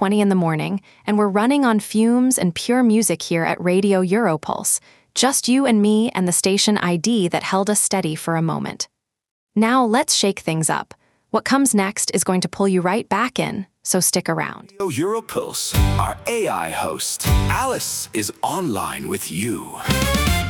7:20 in the morning, and we're running on fumes and pure music here at Radio Europulse. Just you and me and the station ID that held us steady for a moment. Now let's shake things up. What comes next is going to pull you right back in, so stick around. Radio Europulse, our AI host, Alice, is online with you.